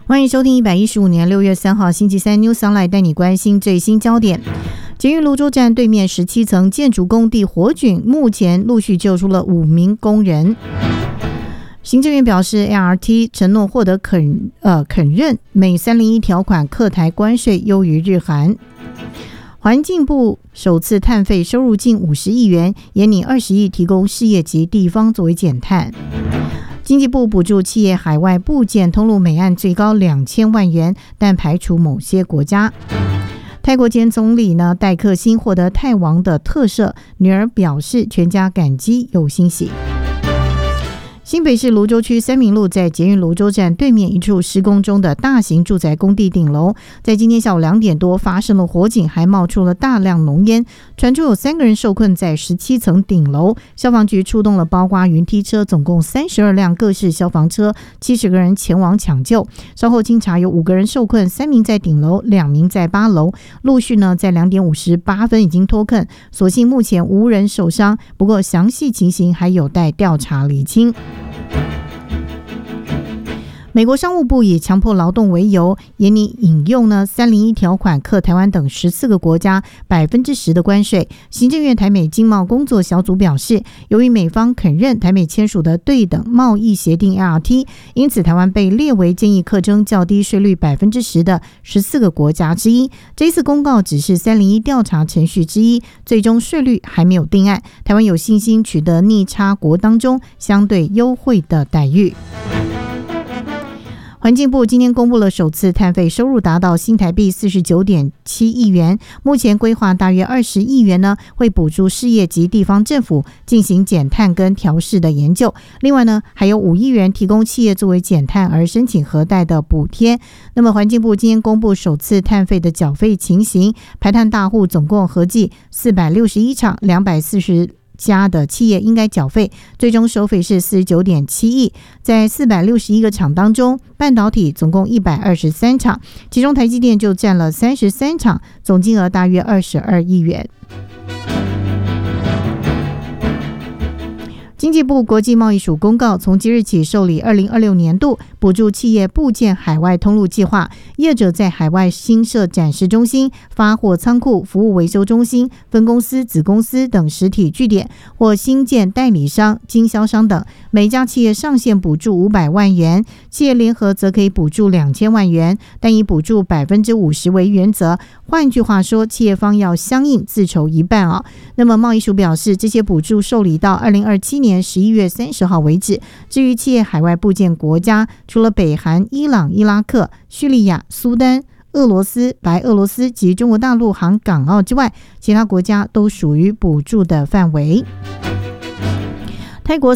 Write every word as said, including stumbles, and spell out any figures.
欢迎收听一百一十五年六月三号星期三 New Sunlight 带你关心最新焦点。捷运泸州站对面十七层建筑工地火警，目前陆续救出了五名工人。行政院表示 ，A R T 承诺获得肯呃肯认每三零一条款客台关税优于日韩。环境部首次碳费收入近五十亿元，也拟二十亿提供事业及地方作为减碳。经济部补助企业海外部件通路每案最高两千万元，但排除某些国家。泰国前总理呢戴克辛获得泰王的特赦，女儿表示全家感激又欣喜。新北市泸州区三民路在捷运泸州站对面一处施工中的大型住宅工地顶楼，在今天下午两点多发生了火警，还冒出了大量浓烟，传出有三个人受困在十七层顶楼。消防局出动了包括云梯车，总共三十二辆各式消防车，七十个人前往抢救。稍后经查有五个人受困，三名在顶楼，两名在八楼。陆续呢在两点五十八分已经脱困，所幸目前无人受伤，不过详细情形还有待调查厘清。美国商务部以强迫劳动为由，也拟引用呢三零一条款课台湾等十四个国家百分之十的关税。行政院台美经贸工作小组表示，由于美方肯认台美签署的对等贸易协定 A R T， 因此台湾被列为建议课征较低税率百分之十的十四个国家之一。这一次公告只是三零一调查程序之一，最终税率还没有定案。台湾有信心取得逆差国当中相对优惠的待遇。环境部今天公布了首次碳费收入达到新台币 四十九点七亿元，目前规划大约二十亿元呢，会补助事业及地方政府进行减碳跟调适的研究。另外呢，还有五亿元提供企业作为减碳而申请核贷的补贴。那么环境部今天公布首次碳费的缴费情形，排碳大户总共合计四百六十一场，两百四十家的企业应该缴费，最终收费是四十九点七亿。在四百六十一个厂当中，半导体总共一百二十三场，其中台积电就占了三十三场，总金额大约二十二亿元。经济部国际贸易署公告，从即日起受理二零二六年度补助企业部件海外通路计划，业者在海外新设展示中心、发货仓库、服务维修中心、分公司、子公司等实体据点，或新建代理商、经销商等，每家企业上限补助五百万元，企业联合则可以补助两千万元，但以补助百分之五十为原则。换句话说，企业方要相应自筹一半啊。那么贸易署表示，这些补助受理到二零二七年十一月三十号为止。至于企业海外部件国家，除了北韩、伊朗、伊拉克、叙利亚、苏丹、俄罗斯、白俄罗斯及中国大陆含港澳之外，其他国家都属于补助的范围。泰国